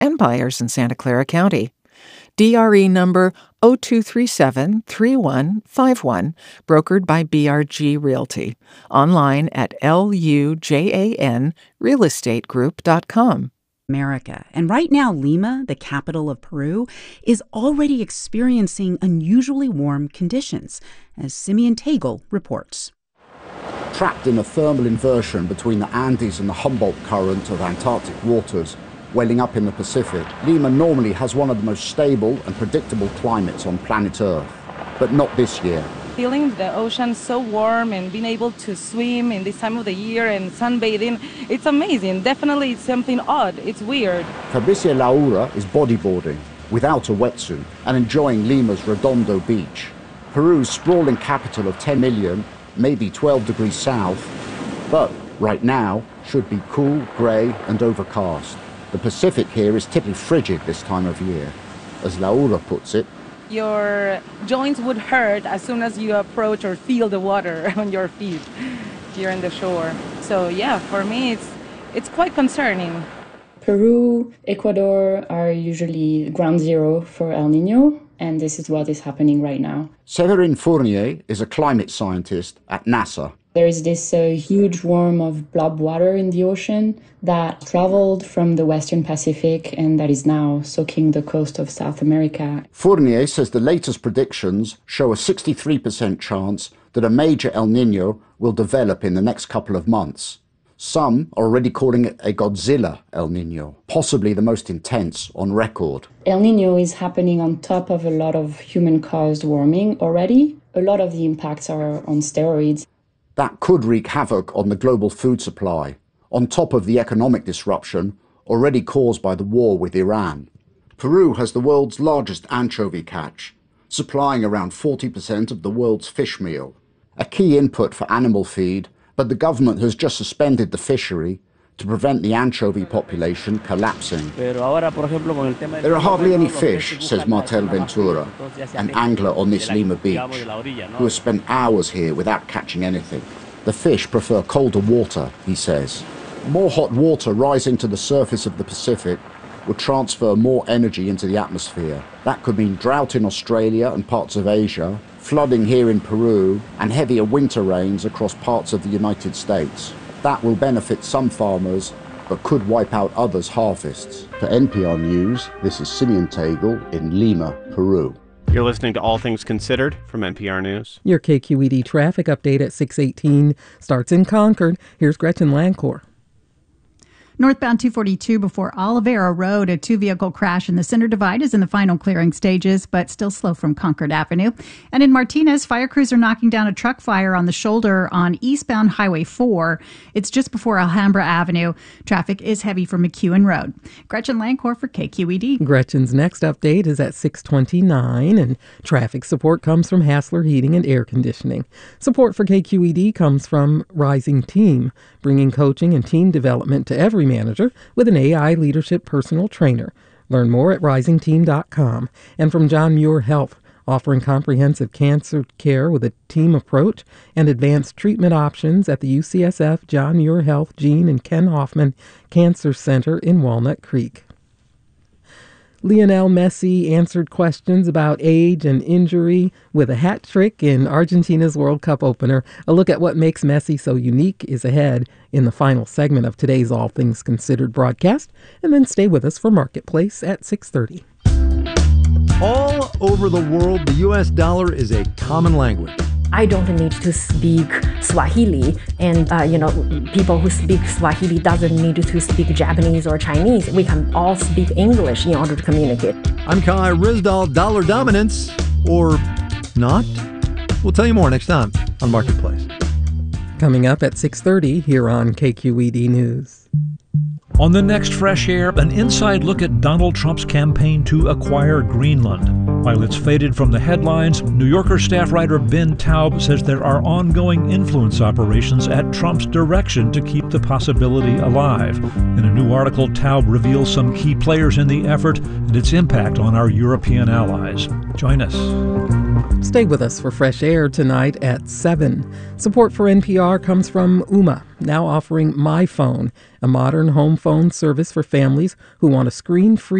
and buyers in Santa Clara County. DRE number 02373151, brokered by BRG Realty. Online at lujanrealestategroup.com. America. And right now, Lima, the capital of Peru, is already experiencing unusually warm conditions, as Simeon Tagle reports. Trapped in a thermal inversion between the Andes and the Humboldt Current of Antarctic waters, welling up in the Pacific, Lima normally has one of the most stable and predictable climates on planet Earth. But not this year. Feeling the ocean so warm and being able to swim in this time of the year and sunbathing, it's amazing. Definitely it's something odd. It's weird. Fabricia Laura is bodyboarding without a wetsuit and enjoying Lima's Redondo beach. Peru's sprawling capital of 10 million, maybe 12 degrees south, but right now should be cool, grey and overcast. The Pacific here is typically frigid this time of year. As Laura puts it, your joints would hurt as soon as you approach or feel the water on your feet here on the shore. So yeah, for me it's quite concerning. Peru, Ecuador are usually ground zero for El Niño, and this is what is happening right now. Severin Fournier is a climate scientist at NASA. There is this huge worm of blob water in the ocean that traveled from the Western Pacific and that is now soaking the coast of South America. Fournier says the latest predictions show a 63% chance that a major El Niño will develop in the next couple of months. Some are already calling it a Godzilla El Niño, possibly the most intense on record. El Niño is happening on top of a lot of human-caused warming already. A lot of the impacts are on steroids. That could wreak havoc on the global food supply, on top of the economic disruption already caused by the war with Iran. Peru has the world's largest anchovy catch, supplying around 40% of the world's fish meal, a key input for animal feed, but the government has just suspended the fishery to prevent the anchovy population collapsing. There are hardly any fish, says Martel Ventura, an angler on this Lima beach, who has spent hours here without catching anything. The fish prefer colder water, he says. More hot water rising to the surface of the Pacific would transfer more energy into the atmosphere. That could mean drought in Australia and parts of Asia, flooding here in Peru, and heavier winter rains across parts of the United States. That will benefit some farmers, but could wipe out others' harvests. For NPR News, this is Simeon Tagle in Lima, Peru. You're listening to All Things Considered from NPR News. Your KQED traffic update at 6:18 starts in Concord. Here's Gretchen Lancourt. Northbound 242 before Oliveira Road, a two-vehicle crash in the center divide is in the final clearing stages, but still slow from Concord Avenue. And in Martinez, fire crews are knocking down a truck fire on the shoulder on eastbound Highway 4. It's just before Alhambra Avenue. Traffic is heavy from McEwen Road. Gretchen Lancourt for KQED. Gretchen's next update is at 6:29, and traffic support comes from Hassler Heating and Air Conditioning. Support for KQED comes from Rising Team, bringing coaching and team development to every manager with an AI leadership personal trainer. Learn more at risingteam.com. And from John Muir Health, offering comprehensive cancer care with a team approach and advanced treatment options at the UCSF John Muir Health Gene and Ken Hoffman Cancer Center in Walnut Creek. Lionel Messi answered questions about age and injury with a hat trick in Argentina's World Cup opener. A look at what makes Messi so unique is ahead in the final segment of today's All Things Considered broadcast. And then stay with us for Marketplace at 6:30. All over the world, the U.S. dollar is a common language. I don't need to speak Swahili, and people who speak Swahili doesn't need to speak Japanese or Chinese. We can all speak English in order to communicate. I'm Kai Ryssdal. Dollar dominance, or not? We'll tell you more next time on Marketplace. Coming up at 6:30 here on KQED News. On the next Fresh Air, an inside look at Donald Trump's campaign to acquire Greenland. While it's faded from the headlines, New Yorker staff writer Ben Taub says there are ongoing influence operations at Trump's direction to keep the possibility alive. In a new article, Taub reveals some key players in the effort and its impact on our European allies. Join us. Stay with us for Fresh Air tonight at 7. Support for NPR comes from Ooma, now offering My Phone, a modern home phone service for families who want a screen-free